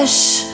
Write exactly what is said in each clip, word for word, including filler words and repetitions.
Fish.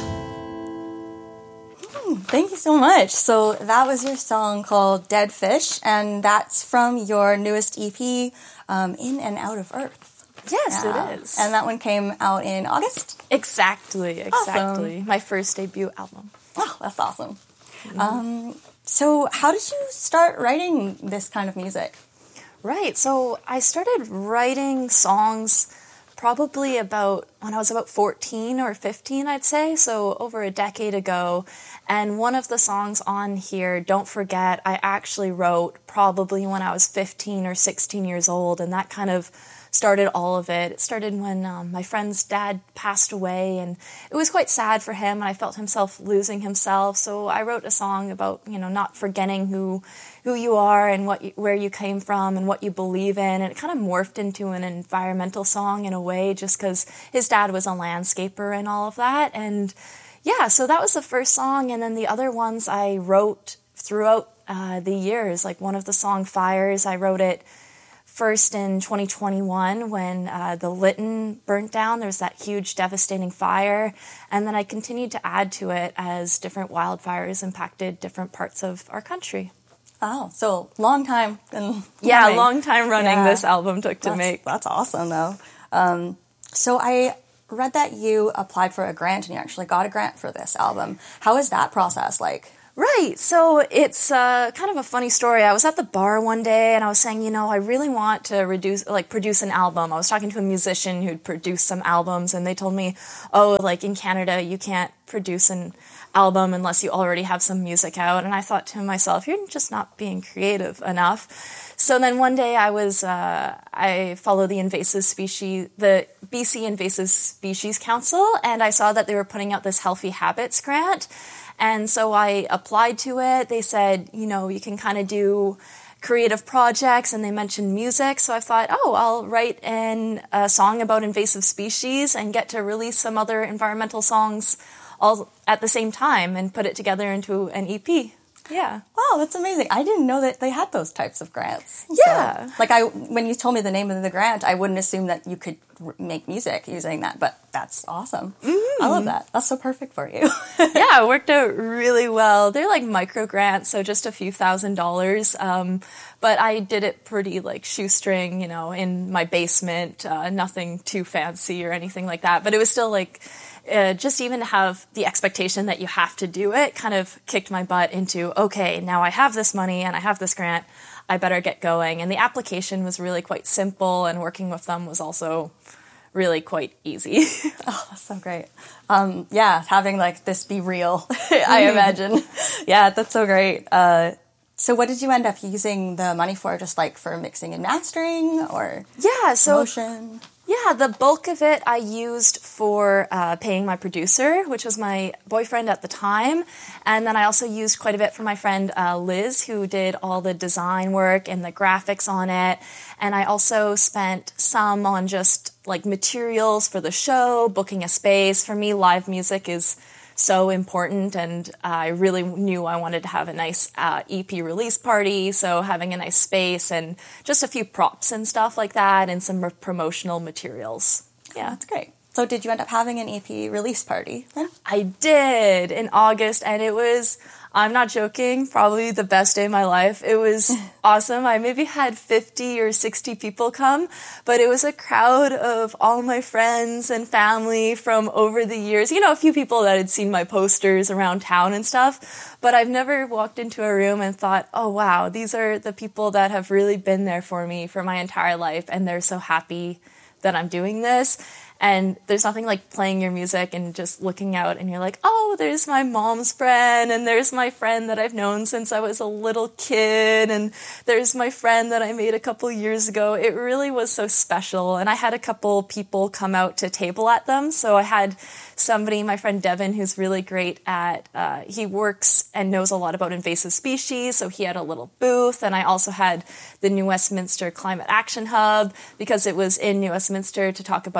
Hmm, thank you so much. So that was your song called Dead Fish, and that's from your newest E P, um, In and Out of Earth. Yes, yeah. it is. And that one came out in August? Exactly, exactly. Awesome. My first debut album. Oh, that's awesome. Mm-hmm. Um, so how did you start writing this kind of music? Right, so I started writing songs probably about when I was about fourteen or fifteen, I'd say, so over a decade ago. And one of the songs on here, Don't Forget, I actually wrote probably when I was fifteen or sixteen years old, and that kind of started all of it. It started when um, my friend's dad passed away, and it was quite sad for him, and I felt himself losing himself. So I wrote a song about, you know, not forgetting who who you are and what you, where you came from and what you believe in. And it kind of morphed into an environmental song in a way, just because his dad was a landscaper and all of that. And yeah, so that was the first song. And then the other ones I wrote throughout uh, the years. Like one of the song Fires, I wrote it first in twenty twenty-one when uh, the Lytton burnt down. There was that huge devastating fire, and then I continued to add to it as different wildfires impacted different parts of our country. Oh, so long time. And yeah, running. long time running yeah. This album took to that's, make. That's awesome, though. Um, so I read that you applied for a grant and you actually got a grant for this album. How is that process like? Right, so it's uh, kind of a funny story. I was at the bar one day and I was saying, you know, I really want to reduce, like, produce an album. I was talking to a musician who'd produced some albums, and they told me, oh, like in Canada, you can't produce an album unless you already have some music out. And I thought to myself, you're just not being creative enough. So then one day I was, uh, I follow the invasive species, the B C Invasive Species Council, and I saw that they were putting out this Healthy Habits grant. And so I applied to it. They said, you know, you can kind of do creative projects, and they mentioned music. So I thought, oh, I'll write in a song about invasive species and get to release some other environmental songs all at the same time and put it together into an E P. Yeah. Wow, that's amazing. I didn't know that they had those types of grants. Yeah. So, like I, when you told me the name of the grant, I wouldn't assume that you could r- make music using that, but that's awesome. Mm-hmm. I love that. That's so perfect for you. Yeah, it worked out really well. They're like micro grants, so just a few thousand dollars. Um, but I did it pretty like shoestring, you know, in my basement, uh, nothing too fancy or anything like that. But it was still like, Uh, just even to have the expectation that you have to do it kind of kicked my butt into, okay, now I have this money and I have this grant, I better get going. And the application was really quite simple, and working with them was also really quite easy. Oh, that's so great. Um, yeah, having like this be real, I imagine. Yeah, that's so great. Uh, so what did you end up using the money for? Just like for mixing and mastering or yeah, so promotion? Yeah, the bulk of it I used for uh, paying my producer, which was my boyfriend at the time. And then I also used quite a bit for my friend uh, Liz, who did all the design work and the graphics on it. And I also spent some on just like materials for the show, booking a space. For me, live music is so important, and uh, I really knew I wanted to have a nice uh, E P release party, so having a nice space and just a few props and stuff like that, and some promotional materials. Yeah, oh, that's great. So did you end up having an E P release party then? I did in August, and it was, I'm not joking, probably the best day of my life. It was awesome. I maybe had fifty or sixty people come, but it was a crowd of all my friends and family from over the years. You know, a few people that had seen my posters around town and stuff, but I've never walked into a room and thought, oh wow, these are the people that have really been there for me for my entire life, and they're so happy that I'm doing this. And there's nothing like playing your music and just looking out and you're like, oh, there's my mom's friend, and there's my friend that I've known since I was a little kid, and there's my friend that I made a couple years ago. It really was so special. And I had a couple people come out to table at them. So I had somebody, my friend Devin, who's really great at, uh, he works and knows a lot about invasive species. So he had a little booth. And I also had the New Westminster Climate Action Hub, because it was in New Westminster, to talk about the work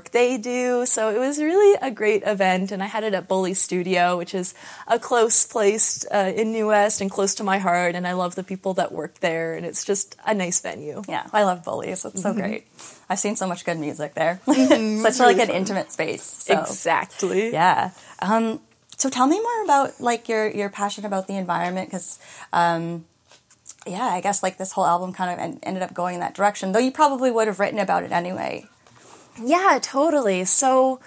work they do. So it was really a great event, and I had it at Bully Studio, which is a close place uh, in New West and close to my heart, and I love the people that work there, and it's just a nice venue. Yeah, I love Bullies. It's so mm-hmm. great. I've seen so much good music there. Mm-hmm. Such really like an fun. Intimate space. So. Exactly. Yeah. Um, so tell me more about like your your passion about the environment, because um, yeah, I guess like this whole album kind of en- ended up going in that direction, though you probably would have written about it anyway. Yeah, totally. So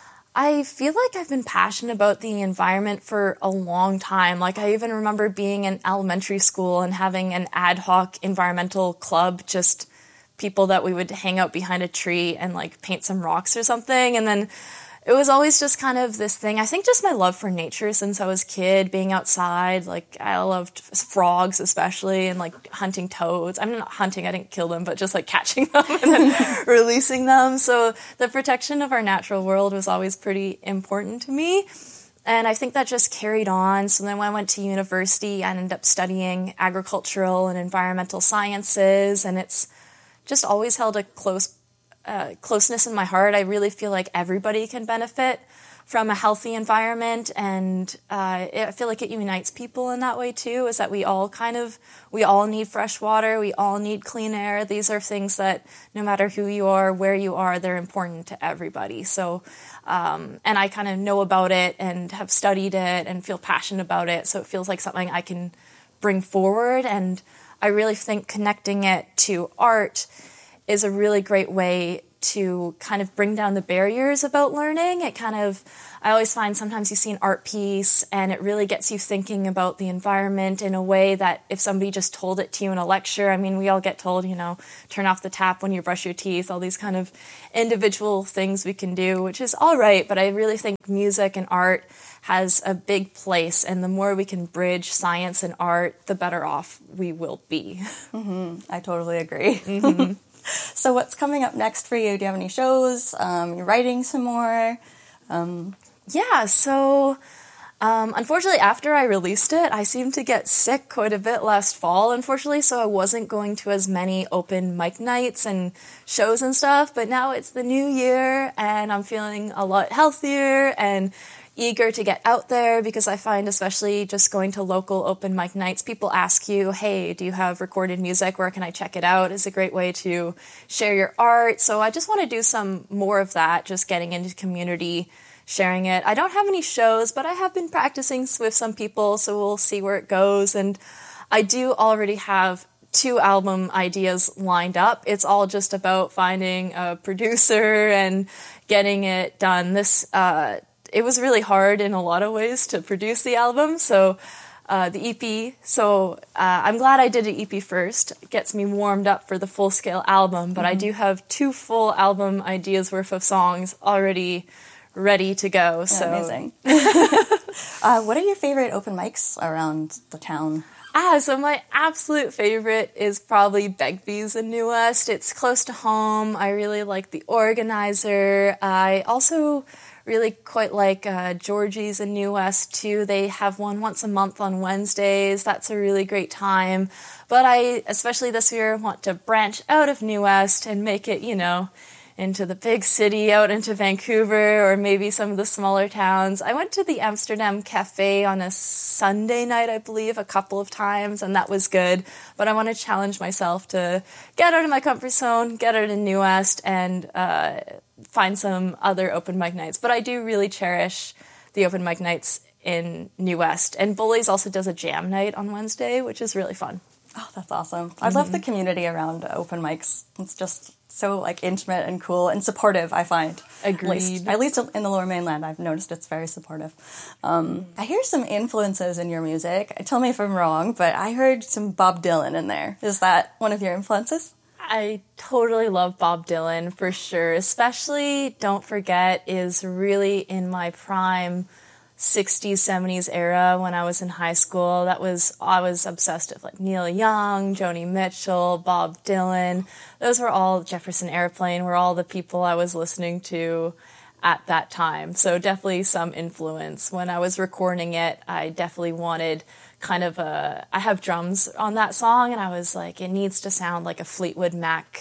I feel like I've been passionate about the environment for a long time. Like I even remember being in elementary school and having an ad hoc environmental club, just people that we would hang out behind a tree and like paint some rocks or something. And then it was always just kind of this thing. I think just my love for nature since I was a kid, being outside. Like I loved frogs especially, and like hunting toads. I'm not hunting, I didn't kill them, but just like catching them and then releasing them. So the protection of our natural world was always pretty important to me. And I think that just carried on. So then when I went to university, I ended up studying agricultural and environmental sciences, and it's just always held a close Uh, closeness in my heart. I really feel like everybody can benefit from a healthy environment, and uh, I feel like it unites people in that way too, is that we all kind of, we all need fresh water, we all need clean air. These are things that no matter who you are, where you are, they're important to everybody. So, um, and I kind of know about it and have studied it and feel passionate about it, so it feels like something I can bring forward, and I really think connecting it to art is a really great way to kind of bring down the barriers about learning. It kind of, I always find sometimes you see an art piece and it really gets you thinking about the environment in a way that if somebody just told it to you in a lecture, I mean, we all get told, you know, turn off the tap when you brush your teeth, all these kind of individual things we can do, which is all right, but I really think music and art has a big place, and the more we can bridge science and art, the better off we will be. Mm-hmm. I totally agree. Mm-hmm. So what's coming up next for you? Do you have any shows? Um, you're writing some more? Um, yeah, so um, unfortunately after I released it, I seemed to get sick quite a bit last fall, unfortunately, so I wasn't going to as many open mic nights and shows and stuff, but now it's the new year and I'm feeling a lot healthier and eager to get out there, because I find especially just going to local open mic nights, people ask you, hey, do you have recorded music? Where can I check it out? It's a great way to share your art. So I just want to do some more of that, just getting into community, sharing it. I don't have any shows, but I have been practicing with some people, so we'll see where it goes. And I do already have two album ideas lined up. It's all just about finding a producer and getting it done. This, uh, It was really hard in a lot of ways to produce the album, so uh, the E P. So uh, I'm glad I did an E P first. It gets me warmed up for the full-scale album, but mm-hmm. I do have two full album ideas worth of songs already ready to go. Yeah, so amazing. uh, what are your favorite open mics around the town? Ah, so my absolute favorite is probably Begbie's in New West. It's close to home. I really like the organizer. I also really quite like uh, Georgie's in New West too. They have one once a month on Wednesdays. That's a really great time. But I, especially this year, want to branch out of New West and make it, you know, into the big city, out into Vancouver, or maybe some of the smaller towns. I went to the Amsterdam Cafe on a Sunday night, I believe, a couple of times, and that was good. But I want to challenge myself to get out of my comfort zone, get out in New West, and uh, find some other open mic nights. But I do really cherish the open mic nights in New West. And Bullies also does a jam night on Wednesday, which is really fun. Oh, that's awesome. I love the community around open mics. It's just so like intimate and cool and supportive, I find. Agreed. At least, at least in the Lower Mainland, I've noticed it's very supportive. Um, I hear some influences in your music. Tell me if I'm wrong, but I heard some Bob Dylan in there. Is that one of your influences? I totally love Bob Dylan, for sure. Especially, don't forget, is really in my prime sixties, seventies era when I was in high school. That was, I was obsessed with like Neil Young, Joni Mitchell, Bob Dylan. Those were all, Jefferson Airplane were all the people I was listening to at that time. So definitely some influence. When I was recording it, I definitely wanted kind of a, I have drums on that song, and I was like, it needs to sound like a Fleetwood Mac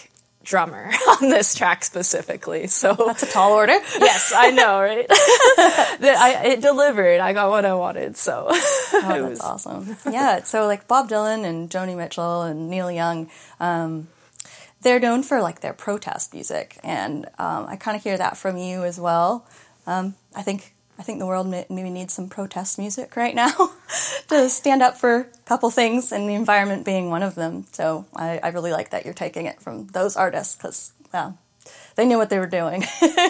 drummer on this track specifically. So that's a tall order. Yes, I know, right? I, it delivered. I got what I wanted. So oh, that's was... awesome. Yeah. So like Bob Dylan and Joni Mitchell and Neil Young, um, they're known for like their protest music, and um, I kind of hear that from you as well. Um, I think. I think the world may, maybe needs some protest music right now to stand up for a couple things, and the environment being one of them. So I, I really like that you're taking it from those artists, because well, they knew what they were doing.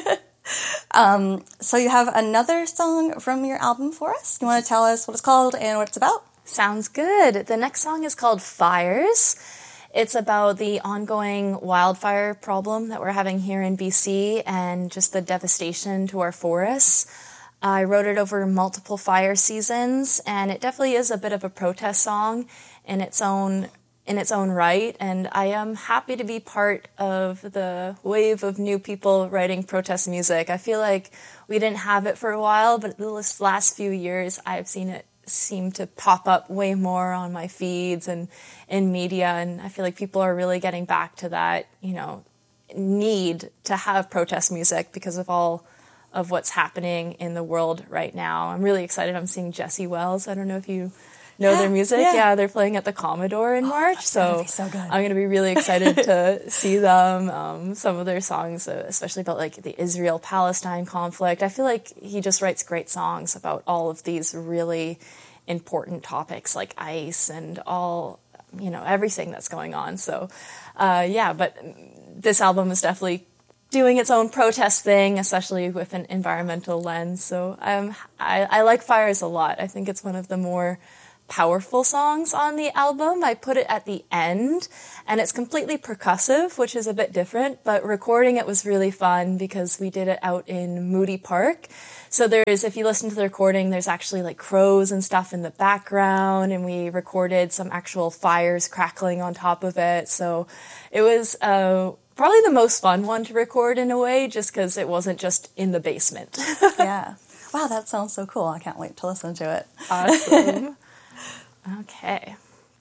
um, so you have another song from your album for us. You want to tell us what it's called and what it's about? Sounds good. The next song is called Fires. It's about the ongoing wildfire problem that we're having here in B C and just the devastation to our forests. I wrote it over multiple fire seasons, and it definitely is a bit of a protest song in its own in its own right. And I am happy to be part of the wave of new people writing protest music. I feel like we didn't have it for a while, but the last few years I've seen it seem to pop up way more on my feeds and in media. And I feel like people are really getting back to that, you know, need to have protest music because of all of what's happening in the world right now. I'm really excited. I'm seeing Jesse Wells. I don't know if you know yeah, their music. Yeah. yeah, they're playing at the Commodore in oh, March. So, so good. I'm going to be really excited to see them. Um, some of their songs, uh, especially about like the Israel-Palestine conflict. I feel like he just writes great songs about all of these really important topics like ICE and all, you know, everything that's going on. So, uh, yeah, but this album is definitely doing its own protest thing, especially with an environmental lens. So um, I, I like Fires a lot. I think it's one of the more powerful songs on the album. I put it at the end, and it's completely percussive, which is a bit different, but recording it was really fun because we did it out in Moody Park. So there's, if you listen to the recording, there's actually like crows and stuff in the background, and we recorded some actual fires crackling on top of it. So it was uh, probably the most fun one to record in a way, just because it wasn't just in the basement. Yeah. Wow, that sounds so cool. I can't wait to listen to it. Awesome. Okay.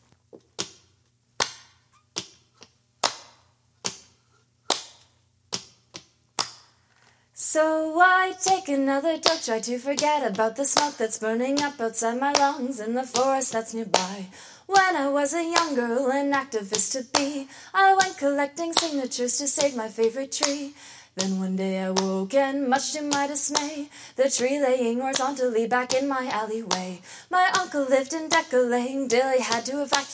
So I take another dog, try to forget about the smoke that's burning up outside my lungs in the forest that's nearby. When I was a young girl, an activist to be, I went collecting signatures to save my favorite tree. Then one day I woke, and much to my dismay, the tree laying horizontally back in my alleyway. My uncle lived in Decollete, daily had to evacuate.